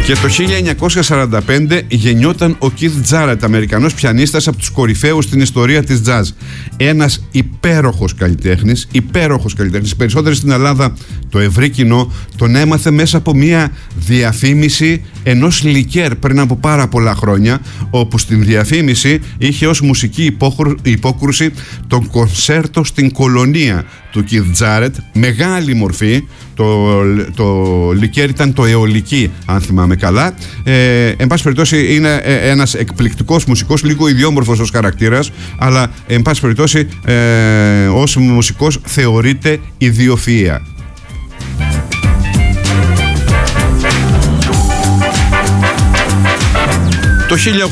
Και το 1945 γεννιόταν ο Keith Jarrett, Αμερικανός πιανίστας από τους κορυφαίους στην ιστορία της jazz. Ένας υπέροχος καλλιτέχνης. Περισσότεροι στην Ελλάδα, το ευρύ κοινό, τον έμαθε μέσα από μια διαφήμιση ενός λικέρ πριν από πάρα πολλά χρόνια, όπου στην διαφήμιση είχε ως μουσική υπόκρουση τον κονσέρτο στην Κολονία του Keith Jarrett. Μεγάλη μορφή. Το λικέρ ήταν το αιωλική, αν θυμάμαι καλά. Εν πάση περιπτώσει είναι ένας εκπληκτικός μουσικός, λίγο ιδιόμορφος ως χαρακτήρας, αλλά εν πάση περιπτώσει ως μουσικός θεωρείται ιδιοφυΐα. Το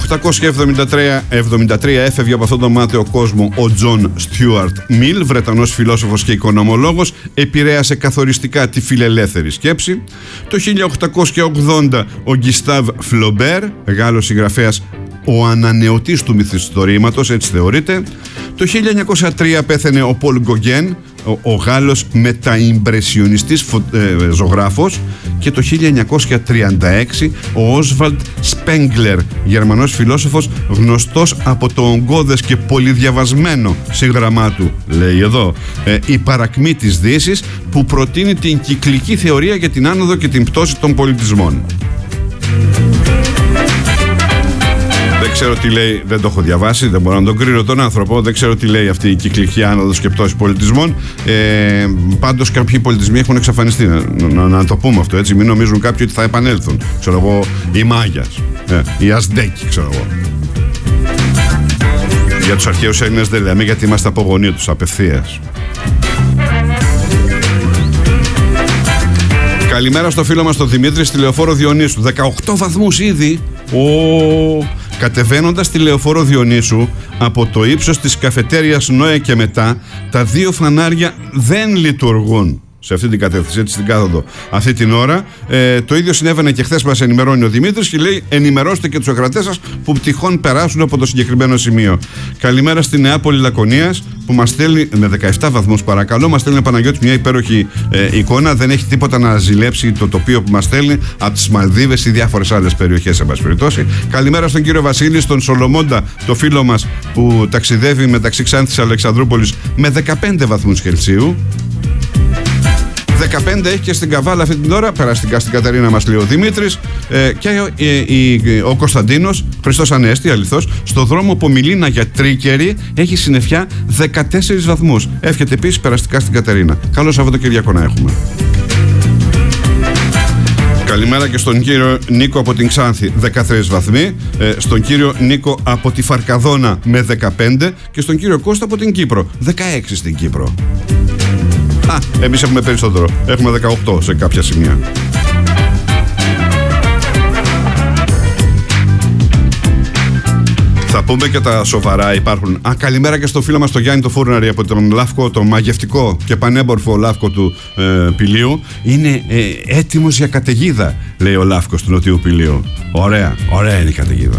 1873 έφευγε από αυτόν τον μάταιο κόσμο ο Τζον Στιούαρτ Μιλ, Βρετανός φιλόσοφος και οικονομολόγος, επηρέασε καθοριστικά τη φιλελεύθερη σκέψη. Το 1880 ο Γκιστάβ Φλομπέρ, Γάλλος συγγραφέας, ο ανανεωτής του μυθιστορήματος, έτσι θεωρείται. Το 1903 πέθανε ο Πολ Γκογκέν, ο Γάλλος μεταϊμπρεσιονιστής ζωγράφος. Και το 1936 ο Όσβαλντ Σπέγγλερ, Γερμανός φιλόσοφος, γνωστός από το ογκώδες και πολυδιαβασμένο σύγγραμμά του, λέει εδώ, «Η παρακμή της Δύσης», που προτείνει την κυκλική θεωρία για την άνοδο και την πτώση των πολιτισμών. Δεν ξέρω τι λέει, δεν το έχω διαβάσει, δεν μπορώ να τον κρίνω τον άνθρωπο. Δεν ξέρω τι λέει αυτή η κυκλική άνοδος και πτώση πολιτισμών. Πάντως κάποιοι πολιτισμοί έχουν εξαφανιστεί. Να το πούμε αυτό, έτσι. Μην νομίζουν κάποιοι ότι θα επανέλθουν. Ξέρω εγώ, οι Μάγιας, οι Αζντέκοι, ξέρω εγώ. Για τους αρχαίους Έλληνες δεν λέμε, γιατί είμαστε απογονοί τους απευθείας. Καλημέρα στο φίλο μας τον Δημήτρη στη Λεωφόρο Διονύσου. 18 βαθμούς ήδη. Κατεβαίνοντας τη Λεωφόρο Διονύσου από το ύψος της καφετέριας Νόε και μετά, τα δύο φανάρια δεν λειτουργούν σε αυτή την κατεύθυνση, έτσι στην κάθοδο αυτή την ώρα. Το ίδιο συνέβαινε και χθες, μας ενημερώνει ο Δημήτρης και λέει: ενημερώστε και τους ακροατές σας που τυχόν περάσουν από το συγκεκριμένο σημείο. Καλημέρα στη Νεάπολη Λακωνίας, που μας στέλνει με 17 βαθμούς, παρακαλώ. Μας στέλνει ο Παναγιώτης μια υπέροχη εικόνα. Δεν έχει τίποτα να ζηλέψει το τοπίο που μας στέλνει από τις Μαλδίβες ή διάφορες άλλες περιοχές, εν πάση περιπτώσει. Καλημέρα στον κύριο Βασίλη, στον Σολομόντα, το φίλο μας που ταξιδεύει μεταξύ Ξάνθης και Αλεξανδρούπολης με 15 βαθμούς Κελσίου. 15 έχει και στην Καβάλα αυτή την ώρα. Περαστικά στην Κατερίνα, μας λέει ο Δημήτρης. Και ο Κωνσταντίνος, Χριστός Ανέστη, αληθώς, στο δρόμο Πομιλίνα για Τρίκερη έχει συννεφιά 14 βαθμούς. Εύχεται επίσης περαστικά στην Κατερίνα. Καλό Σαββατοκύριακο να έχουμε. Καλημέρα και στον κύριο Νίκο από την Ξάνθη, 13 βαθμοί. Στον κύριο Νίκο από τη Φαρκαδόνα με 15. Και στον κύριο Κώστα από την Κύπρο, 16 στην Κύπρο. Εμείς έχουμε περισσότερο. Έχουμε 18 σε κάποια σημεία. Θα πούμε και τα σοβαρά, υπάρχουν. Καλημέρα και στο φίλο μας το Γιάννη το Φούρναρη από τον Λαύκο, το μαγευτικό και πανέμπορφο Λαύκο του Πηλίου. Είναι έτοιμος για καταιγίδα, λέει ο Λαύκος του Νοτιού Πηλίου. Ωραία είναι η καταιγίδα.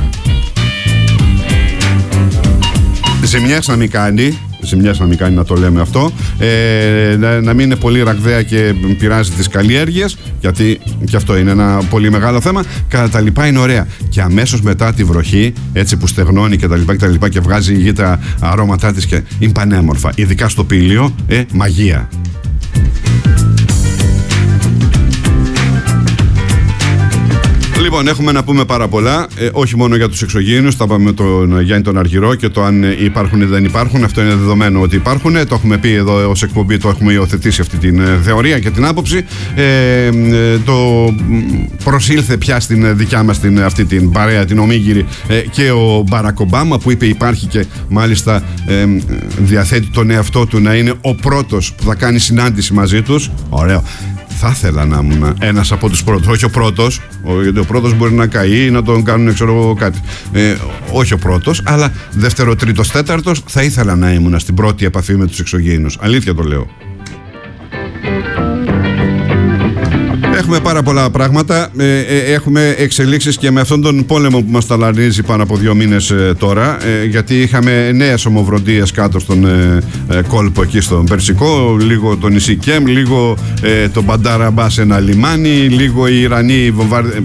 Ζημιές να μην κάνει. Να το λέμε αυτό, να μην είναι πολύ ραγδαία και πειράζει τις καλλιέργειες, γιατί και αυτό είναι ένα πολύ μεγάλο θέμα. Κατά τα λοιπά είναι ωραία. Και αμέσως μετά τη βροχή, έτσι που στεγνώνει και τα λοιπά και βγάζει η γη τα αρώματά της και είναι πανέμορφα. Ειδικά στο Πήλιο, μαγεία. Λοιπόν, έχουμε να πούμε πάρα πολλά, όχι μόνο για τους εξωγήινους, θα πάμε με τον Γιάννη τον Αργυρό και το αν υπάρχουν ή δεν υπάρχουν. Αυτό είναι δεδομένο ότι υπάρχουν. Το έχουμε πει εδώ ως εκπομπή, το έχουμε υιοθετήσει αυτή την θεωρία και την άποψη. Το προσήλθε πια στην δικιά μας αυτή την παρέα, την ομίγυρη, και ο Μπαράκ Ομπάμα, που είπε υπάρχει και μάλιστα διαθέτει τον εαυτό του να είναι ο πρώτος που θα κάνει συνάντηση μαζί τους. Ωραίο. Θα ήθελα να ήμουν ένας από τους πρώτους. Όχι ο πρώτος, γιατί ο πρώτος μπορεί να καεί ή να τον κάνουν κάτι. Όχι ο πρώτος, αλλά δεύτερο, τρίτος, τέταρτος. Θα ήθελα να ήμουν στην πρώτη επαφή με τους εξωγήινους. Αλήθεια το λέω. Έχουμε πάρα πολλά πράγματα. Έχουμε εξελίξεις και με αυτόν τον πόλεμο που μας ταλανίζει πάνω από 2 μήνες τώρα, γιατί είχαμε νέες ομοβροντίες κάτω στον κόλπο εκεί στον Περσικό, λίγο το νησί Κέμ, λίγο το Μπαντάρα Μπά σε ένα λιμάνι, λίγο οι Ιρανοί